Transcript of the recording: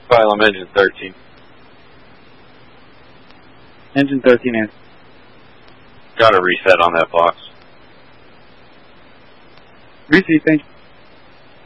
Phylum Engine 13. Engine 13 answer. Got a reset on that box. Receive, thank you.